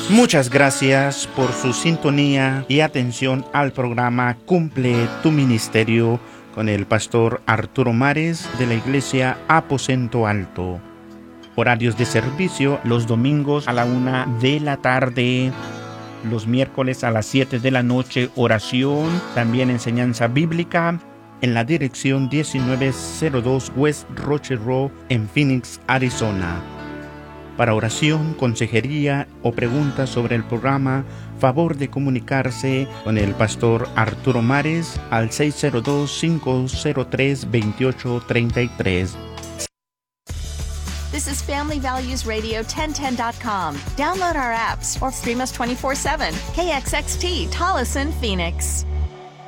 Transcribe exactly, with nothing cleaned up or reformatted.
Muchas gracias por su sintonía y atención al programa Cumple tu Ministerio con el pastor Arturo Mares de la Iglesia Aposento Alto. Horarios de servicio: los domingos a la una de la tarde, los miércoles a las siete de la noche, oración, también enseñanza bíblica, en la dirección diecinueve cero dos West Roche Road en Phoenix, Arizona. Para oración, consejería o preguntas sobre el programa, favor de comunicarse con el pastor Arturo Mares al seis cero dos, cinco cero tres, dos ocho tres tres. This is Family Values Radio ten ten dot com. Download our apps or stream us twenty-four seven. K X X T, Tolleson, Phoenix.